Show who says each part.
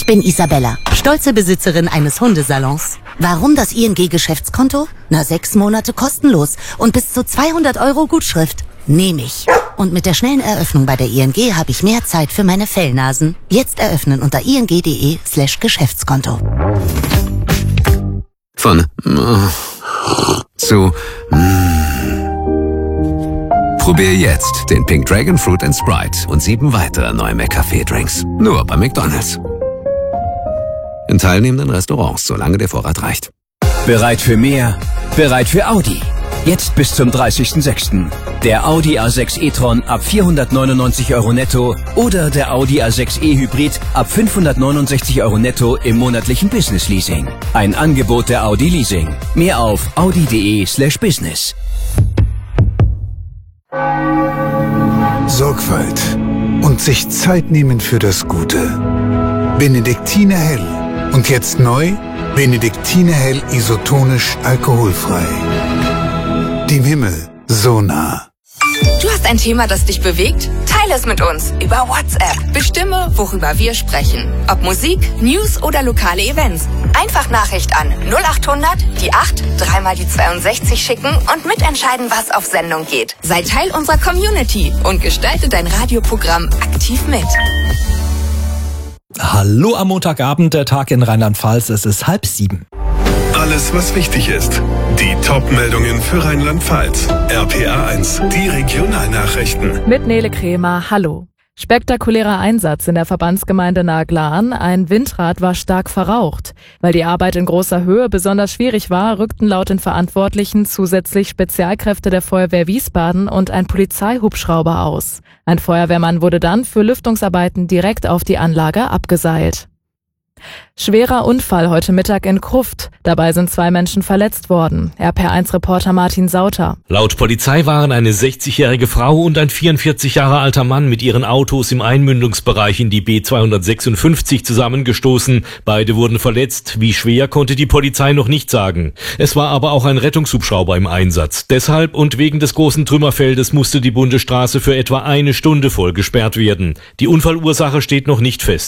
Speaker 1: Ich bin Isabella, stolze Besitzerin eines Hundesalons. Warum das ING-Geschäftskonto? 6 Monate kostenlos und bis zu 200 € Gutschrift. Nehme ich. Und mit der schnellen Eröffnung bei der ING habe ich mehr Zeit für meine Fellnasen. Jetzt eröffnen unter ing.de/Geschäftskonto.
Speaker 2: Von zu Probier jetzt den Pink Dragon Fruit & Sprite und 7 weitere neue McCafé-Drinks. Nur bei McDonald's. In teilnehmenden Restaurants, solange der Vorrat reicht.
Speaker 3: Bereit für mehr? Bereit für Audi. Jetzt bis zum 30.06. Der Audi A6 e-tron ab 499 € netto oder der Audi A6 e-Hybrid ab 569 € netto im monatlichen Business-Leasing. Ein Angebot der Audi Leasing. Mehr auf audi.de/business.
Speaker 4: Sorgfalt und sich Zeit nehmen für das Gute. Benediktiner Hell. Und jetzt neu, Benediktiner Hell isotonisch alkoholfrei. Dem Himmel so nah.
Speaker 5: Du hast ein Thema, das dich bewegt? Teile es mit uns über WhatsApp. Bestimme, worüber wir sprechen. Ob Musik, News oder lokale Events. Einfach Nachricht an 0800 die 8 3 die 62 schicken und mitentscheiden, was auf Sendung geht. Sei Teil unserer Community und gestalte dein Radioprogramm aktiv mit.
Speaker 6: Hallo am Montagabend, der Tag in Rheinland-Pfalz. Es ist 6:30.
Speaker 7: Alles, was wichtig ist. Die Top-Meldungen für Rheinland-Pfalz. RPA 1, die Regionalnachrichten.
Speaker 8: Mit Nele Kremer, hallo. Spektakulärer Einsatz in der Verbandsgemeinde Nahe-Glan. Ein Windrad war stark verraucht. Weil die Arbeit in großer Höhe besonders schwierig war, rückten laut den Verantwortlichen zusätzlich Spezialkräfte der Feuerwehr Wiesbaden und ein Polizeihubschrauber aus. Ein Feuerwehrmann wurde dann für Lüftungsarbeiten direkt auf die Anlage abgeseilt. Schwerer Unfall heute Mittag in Krufft. Dabei sind 2 Menschen verletzt worden. RPR1-Reporter Martin Sauter.
Speaker 9: Laut Polizei waren eine 60-jährige Frau und ein 44 Jahre alter Mann mit ihren Autos im Einmündungsbereich in die B256 zusammengestoßen. Beide wurden verletzt. Wie schwer, konnte die Polizei noch nicht sagen. Es war aber auch ein Rettungshubschrauber im Einsatz. Deshalb und wegen des großen Trümmerfeldes musste die Bundesstraße für etwa 1 Stunde voll gesperrt werden. Die Unfallursache steht noch nicht fest.